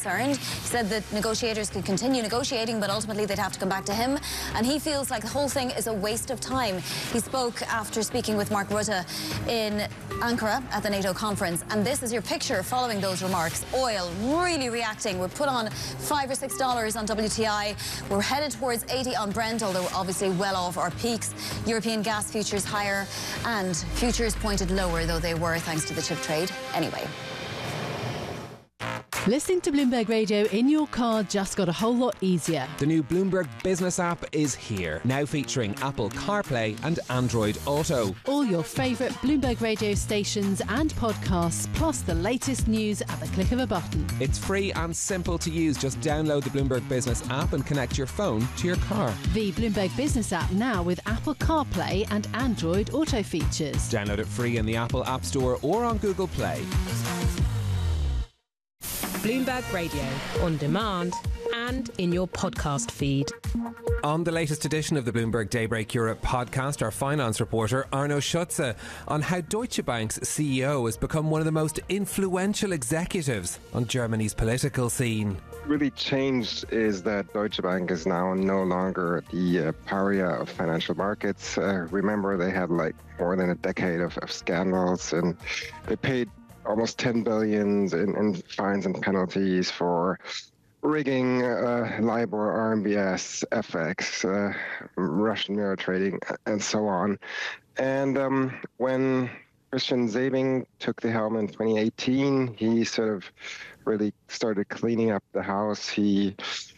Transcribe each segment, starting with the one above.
concerned. He said that negotiators could continue negotiating, but ultimately they'd have to come back to him. And he feels like the whole thing is a waste of time. He spoke after speaking with Mark Rutte in Ankara at the NATO conference. And this is your picture following those remarks. Oil really reacting. We're put on $5 or $6 on WTI. We're headed towards 80 on Brent, although obviously well off our peaks. European gas futures higher and futures pointed lower, though they were thanks to the chip trade. Anyway. Listening to Bloomberg Radio in your car just got a whole lot easier. The new Bloomberg Business app is here, now featuring Apple CarPlay and Android Auto. All your favourite Bloomberg Radio stations and podcasts, plus the latest news at the click of a button. It's free and simple to use. Just download the Bloomberg Business app and connect your phone to your car. The Bloomberg Business app now with Apple CarPlay and Android Auto features. Download it free in the Apple App Store or on Google Play. Bloomberg Radio, on demand and in your podcast feed. On the latest edition of the Bloomberg Daybreak Europe podcast, our finance reporter Arno Schutze on how Deutsche Bank's CEO has become one of the most influential executives on Germany's political scene. Really changed is that Deutsche Bank is now no longer the pariah of financial markets. Remember, they had like more than a decade of scandals, and they paid almost 10 billion in fines and penalties for rigging, LIBOR, RMBS, FX, Russian mirror trading, and so on. And when Christian Sewing took the helm in 2018, he sort of really started cleaning up the house. He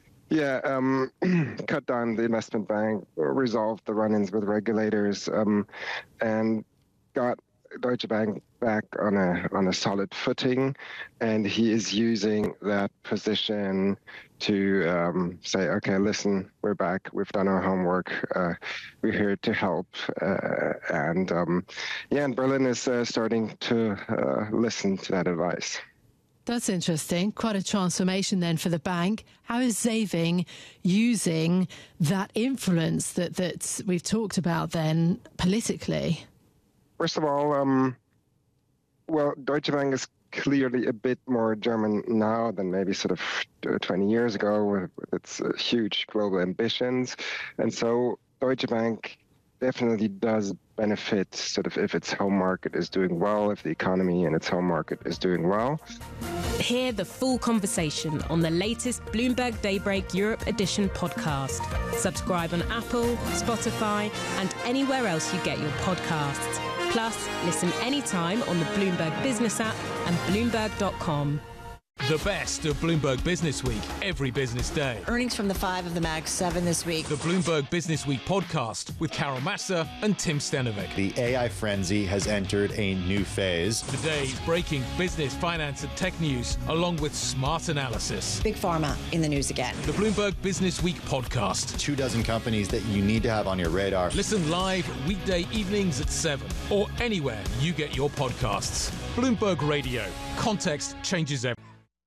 cut down the investment bank, resolved the run-ins with regulators, and got Deutsche Bank back on a solid footing, and he is using that position to say, okay, listen, we're back, we've done our homework, we're here to help, and Berlin is starting to listen to that advice. That's interesting. Quite a transformation then for the bank. How is Sewing using that influence that we've talked about then politically? First of all, Deutsche Bank is clearly a bit more German now than maybe sort of 20 years ago with its huge global ambitions. And so Deutsche Bank definitely does benefit sort of if its home market is doing well, if the economy in its home market is doing well. Hear the full conversation on the latest Bloomberg Daybreak Europe Edition podcast. Subscribe on Apple, Spotify, and anywhere else you get your podcasts. Plus, listen anytime on the Bloomberg Business app and Bloomberg.com. The best of Bloomberg Business Week every business day. Earnings from the 5 of the Mag 7 this week. The Bloomberg Business Week podcast with Carol Massa and Tim Stenovic. The AI frenzy has entered a new phase. The day's breaking business, finance and tech news, along with smart analysis. Big Pharma in the news again. The Bloomberg Business Week podcast. 24 companies that you need to have on your radar. Listen live weekday evenings at 7 or anywhere you get your podcasts. Bloomberg Radio. Context changes everything.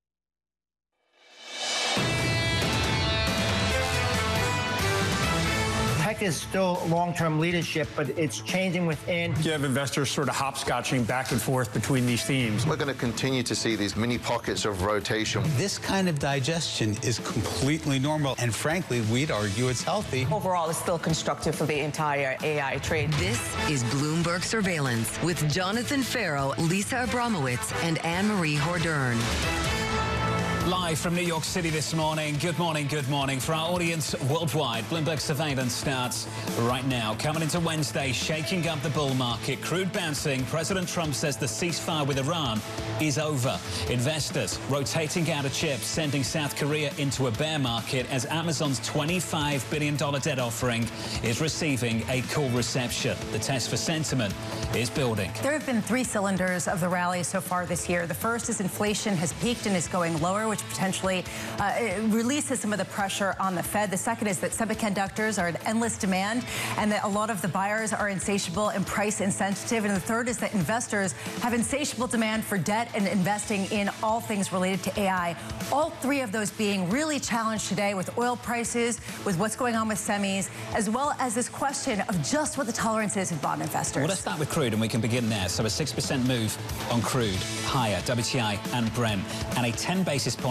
Is still long-term leadership, but it's changing within. You have investors sort of hopscotching back and forth between these themes. We're going to continue to see these mini pockets of rotation. This kind of digestion is completely normal, and frankly, we'd argue it's healthy. Overall, it's still constructive for the entire AI trade. This is Bloomberg Surveillance with Jonathan Farrow, Lisa Abramowitz, and Anne-Marie Hordern. Live from New York City this morning. Good morning, good morning. For our audience worldwide, Bloomberg Surveillance starts right now. Coming into Wednesday, shaking up the bull market. Crude bouncing. President Trump says the ceasefire with Iran is over. Investors rotating out of chips, sending South Korea into a bear market as Amazon's $25 billion debt offering is receiving a cool reception. The test for sentiment is building. There have been 3 cylinders of the rally so far this year. The first is inflation has peaked and is going lower, which potentially releases some of the pressure on the Fed. The second is that semiconductors are in endless demand and that a lot of the buyers are insatiable and price insensitive. And the third is that investors have insatiable demand for debt and investing in all things related to AI. All 3 of those being really challenged today with oil prices, with what's going on with semis, as well as this question of just what the tolerance is of bond investors. Well, let's start with crude, and we can begin there. So a 6% move on crude, higher, WTI and Brent, and a 10 basis point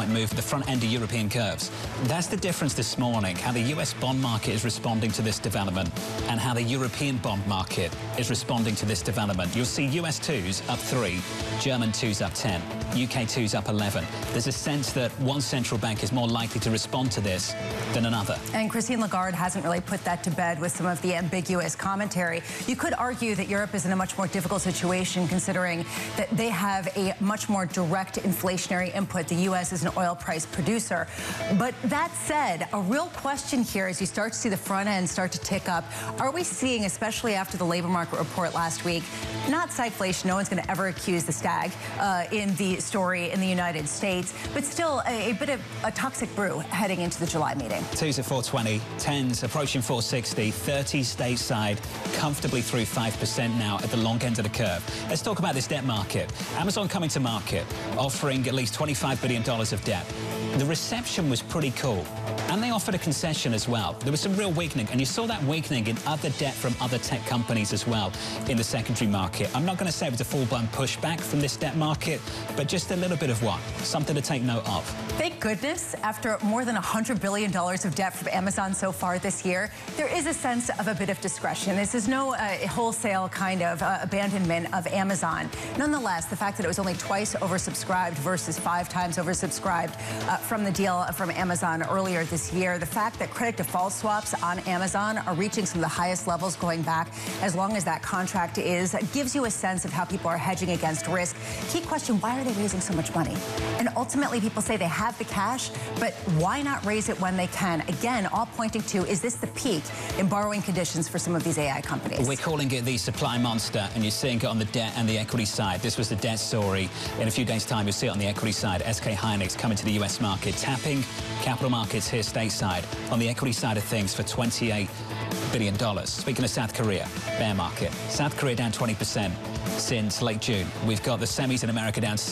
point move at the front end of European curves. That's the difference this morning, how the US bond market is responding to this development and how the European bond market is responding to this development. You'll see US 2s up 3, German 2s up 10, UK 2s up 11. There's a sense that one central bank is more likely to respond to this than another. And Christine Lagarde hasn't really put that to bed with some of the ambiguous commentary. You could argue that Europe is in a much more difficult situation considering that they have a much more direct inflationary input. The U.S. is an oil price producer. But that said, a real question here as you start to see the front end start to tick up, are we seeing, especially after the labor market report last week, not stagflation, no one's going to ever accuse the stag in the story in the United States, but still a bit of a toxic brew heading into the July meeting. 2s at 420, 10s approaching 460, 30 stateside, comfortably through 5% now at the long end of the curve. Let's talk about this debt market. Amazon coming to market, offering at least $25 billion of debt. The reception was pretty cool, and they offered a concession as well. There was some real weakening, and you saw that weakening in other debt from other tech companies as well in the secondary market. I'm not going to say it was a full-blown pushback from this debt market, but just a little bit of one, something to take note of. Thank goodness, after more than $100 billion of debt from Amazon so far this year, there is a sense of a bit of discretion. This is no wholesale kind of abandonment of Amazon. Nonetheless, the fact that it was only twice oversubscribed versus 5 times oversubscribed from the deal from Amazon earlier this year, the fact that credit default swaps on Amazon are reaching some of the highest levels going back as long as that contract is, gives you a sense of how people are hedging against risk. Key question, why are they raising so much money? And ultimately, people say they have the cash, but why not raise it when they can? Again, all pointing to, is this the peak in borrowing conditions for some of these AI companies? We're calling it the supply monster, and you're seeing it on the debt and the equity side. This was the debt story. In a few days' time, you'll see it on the equity side. SK Hynix coming to the US market, tapping capital markets here stateside on the equity side of things for $28 billion. Speaking of South Korea, bear market. South Korea down 20% since late June. We've got the semis in America down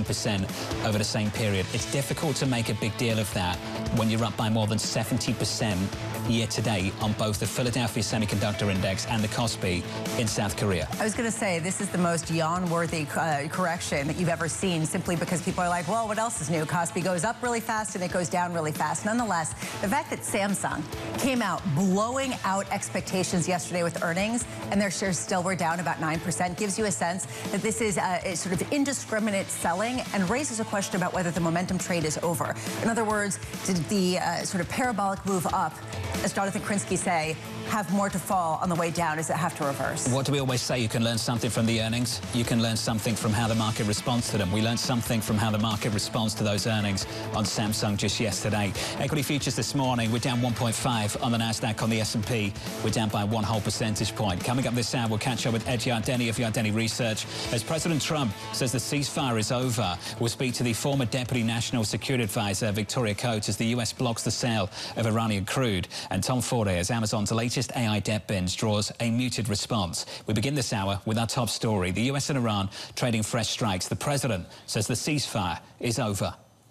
16% over the same period. It's difficult to make a big deal of that when you're up by more than 70% year to date on both the Philadelphia Semiconductor Index and the Kospi in South Korea. I was going to say, this is the most yawn-worthy correction that you've ever seen, simply because people are like, well, what else is new? Kospi goes up really fast and it goes down really fast. Nonetheless, the fact that Samsung came out blowing out expectations yesterday with earnings and their shares still were down about 9% gives you a sense that this is a sort of indiscriminate selling and raises a question about whether the momentum trade is over. In other words, did the sort of parabolic move up, as Jonathan Krinsky say, have more to fall on the way down? Does it have to reverse? What do we always say? You can learn something from the earnings. You can learn something from how the market responds to them. We learned something from how the market responds to those earnings on Samsung just yesterday. Equity futures this morning, we're down 1.5 on the Nasdaq. On the S&P, we're down by 1 whole percentage point. Coming up this hour, we'll catch up with Ed Yardeni of Yardeni Research. As President Trump says the ceasefire is over, we'll speak to the former Deputy National Security Advisor, Victoria Coates, as the US blocks the sale of Iranian crude. And Tom Ford, as Amazon's latest AI debt binge draws a muted response. We begin this hour with our top story. The US and Iran trading fresh strikes. The president says the ceasefire is over.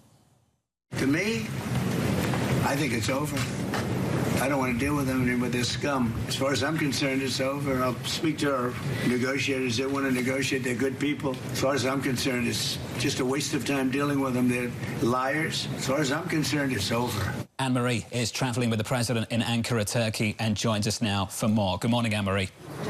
To me, I think it's over. I don't want to deal with them and with this scum. As far as I'm concerned, it's over. I'll speak to our negotiators. They want to negotiate. They're good people. As far as I'm concerned, it's just a waste of time dealing with them. They're liars. As far as I'm concerned, it's over. Anne-Marie is travelling with the president in Ankara, Turkey, and joins us now for more. Good morning, Anne-Marie.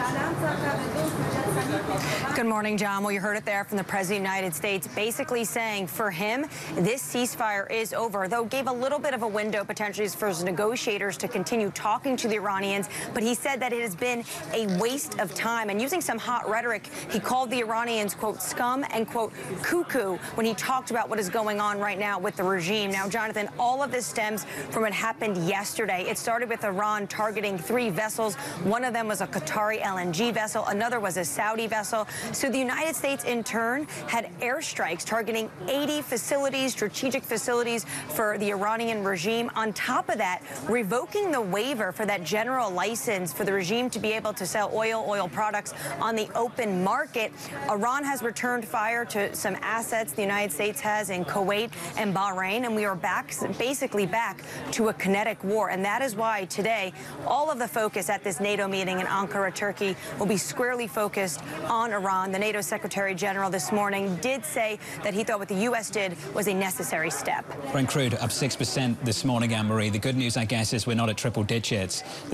Good morning, John. Well, you heard it there from the President of the United States, basically saying for him, this ceasefire is over, though gave a little bit of a window potentially for his negotiators to continue talking to the Iranians. But he said that it has been a waste of time. And using some hot rhetoric, he called the Iranians, quote, scum and, quote, cuckoo when he talked about what is going on right now with the regime. Now, Jonathan, all of this stems from what happened yesterday. It started with Iran targeting 3 vessels. One of them was a Qatari LNG vessel. Another was a Saudi vessel. So the United States, in turn, had airstrikes targeting 80 facilities, strategic facilities for the Iranian regime. On top of that, revoking the waiver for that general license for the regime to be able to sell oil products on the open market. Iran has returned fire to some assets the United States has in Kuwait and Bahrain, and we are basically back to a kinetic war. And that is why today all of the focus at this NATO meeting in Ankara, Turkey, will be squarely focused on on Iran. The NATO Secretary General this morning did say that he thought what the U.S. did was a necessary step. Brent crude up 6% this morning, Anne-Marie. The good news, I guess, is we're not at triple digits.